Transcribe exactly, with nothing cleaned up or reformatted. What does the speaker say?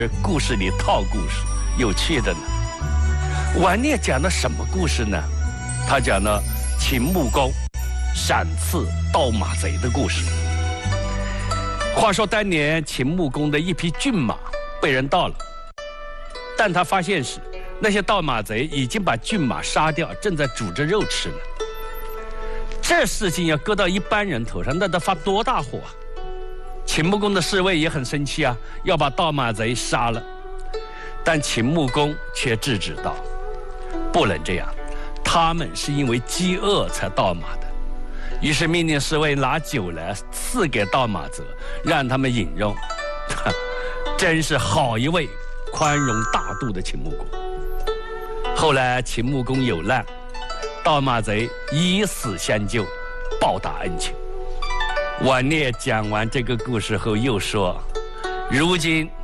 故事里套故事，有趣的呢。顽劣讲的什么故事呢？他讲了秦穆公赏赐盗马贼的故事。话说当年秦穆公的一匹骏马被人盗了，但他发现时，那些盗马贼已经把骏马杀掉，正在煮着肉吃呢。这事情要搁到一般人头上，那得发多大火啊！秦穆公的侍卫也很生气啊，要把盗马贼杀了。但秦穆公却制止道：“不能这样，他们是因为饥饿才盗马的。”于是命令侍卫拿酒来赐给盗马者，让他们饮用。真是好一位宽容大度的秦穆公。后来秦穆公有难，盗马贼以死相救，报答恩情。顽劣讲完这个故事后又说：“如今